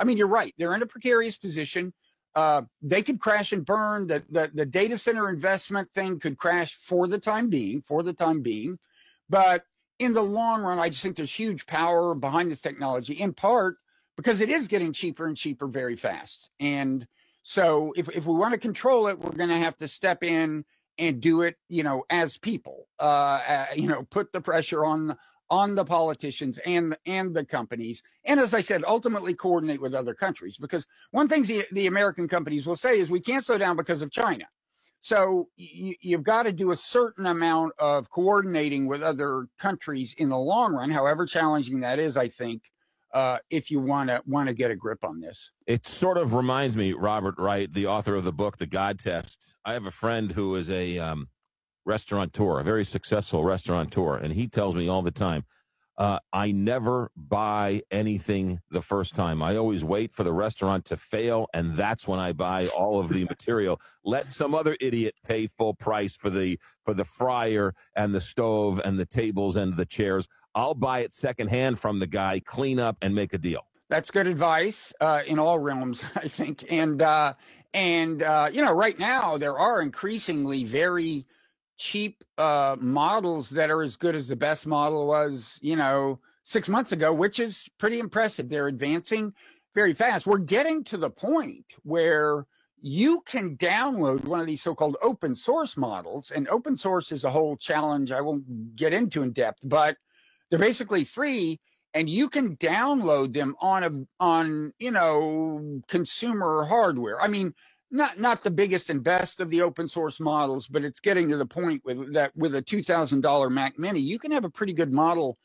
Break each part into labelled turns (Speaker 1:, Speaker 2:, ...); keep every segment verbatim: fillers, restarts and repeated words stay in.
Speaker 1: I mean, you're right. They're in a precarious position. Uh, they could crash and burn. The, the the data center investment thing could crash for the time being, for the time being. But in the long run, I just think there's huge power behind this technology, in part because it is getting cheaper and cheaper very fast. And so if, if we want to control it, we're going to have to step in and do it, you know, as people, uh, uh, you know, put the pressure on on the politicians and and the companies. And as I said, ultimately coordinate with other countries, because one thing the, the American companies will say is we can't slow down because of China. So you, you've got to do a certain amount of coordinating with other countries in the long run, however challenging that is, I think, uh, if you want to want to get a grip on this.
Speaker 2: It sort of reminds me, Robert Wright, the author of the book, The God Test. I have a friend who is a um, restaurateur, a very successful restaurateur, and he tells me all the time, uh, I never buy anything the first time. I always wait for the restaurant to fail, and that's when I buy all of the material. Let some other idiot pay full price for the for the fryer and the stove and the tables and the chairs. I'll buy it secondhand from the guy, clean up, and make a deal.
Speaker 1: That's good advice uh, in all realms, I think. And, uh, and uh, you know, right now there are increasingly very cheap uh, models that are as good as the best model was, you know, six months ago, which is pretty impressive. They're advancing very fast. We're getting to the point where you can download one of these so-called open source models, and open source is a whole challenge I won't get into in depth, but they're basically free, and you can download them on a on you know consumer hardware. I mean, not not the biggest and best of the open source models, but it's getting to the point with that with a two thousand dollar Mac Mini, you can have a pretty good model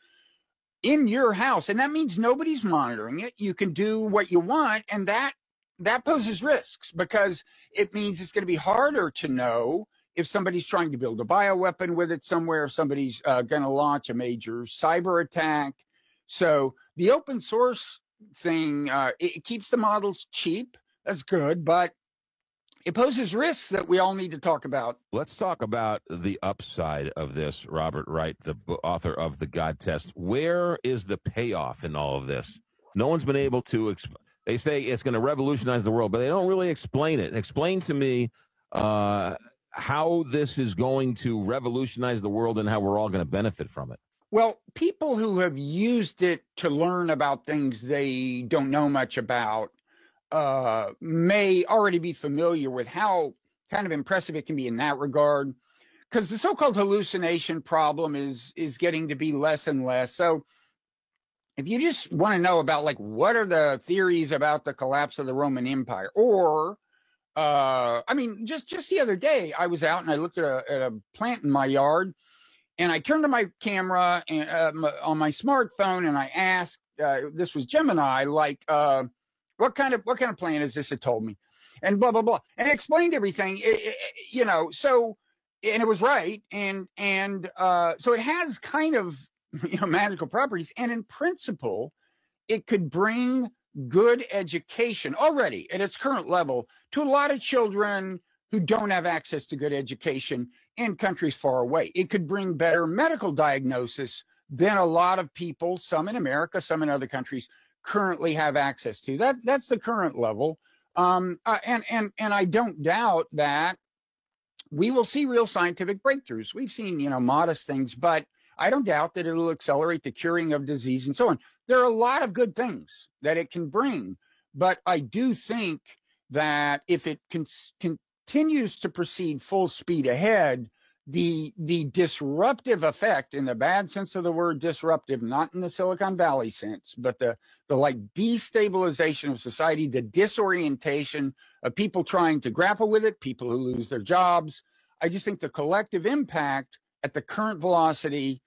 Speaker 1: in your house, and that means nobody's monitoring it. You can do what you want, and that that poses risks, because it means it's going to be harder to know if somebody's trying to build a bioweapon with it somewhere, if somebody's uh, going to launch a major cyber attack. So the open source thing, uh, it, it keeps the models cheap. That's good, but it poses risks that we all need to talk about.
Speaker 2: Let's talk about the upside of this, Robert Wright, the author of The God Test. Where is the payoff in all of this? No one's been able to exp- they say it's going to revolutionize the world, but they don't really explain it. Explain to me uh, how this is going to revolutionize the world and how we're all going to benefit from it.
Speaker 1: Well, people who have used it to learn about things they don't know much about uh, may already be familiar with how kind of impressive it can be in that regard, because the so-called hallucination problem is is getting to be less and less. So if you just want to know about, like, what are the theories about the collapse of the Roman Empire, or uh, I mean, just just the other day, I was out and I looked at a, at a plant in my yard, and I turned to my camera and, uh, on my smartphone, and I asked, uh, this was Gemini, like, uh, what kind of what kind of plant is this? It told me, and blah blah blah, and it explained everything. It, it, you know, so and it was right, and and uh, so it has kind of you know magical properties, and in principle, it could bring good education already at its current level to a lot of children who don't have access to good education in countries far away. It could bring better medical diagnosis than a lot of people, some in America, some in other countries, currently have access to. That that's the current level, um, uh, and and and I don't doubt that we will see real scientific breakthroughs. We've seen you know modest things, but I don't doubt that it'll accelerate the curing of disease and so on. There are a lot of good things that it can bring, but I do think that if it con- continues to proceed full speed ahead, the the disruptive effect, in the bad sense of the word disruptive, not in the Silicon Valley sense, but the the like destabilization of society, the disorientation of people trying to grapple with it, people who lose their jobs. I just think the collective impact at the current velocity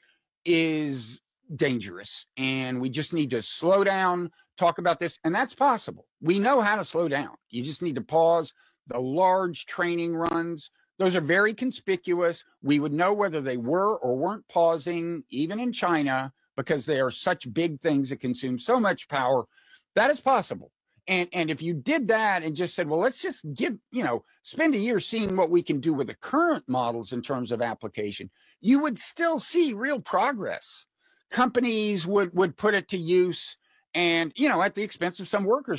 Speaker 1: is dangerous, and we just need to slow down, talk about this, and that's possible. We know how to slow down. You just need to pause the large training runs. Those are very conspicuous. We would know whether they were or weren't pausing, even in China, because they are such big things that consume so much power. That is possible. And and if you did that and just said, well, let's just give, you know, spend a year seeing what we can do with the current models in terms of application, you would still see real progress. Companies would, would put it to use, and, you know, at the expense of some workers.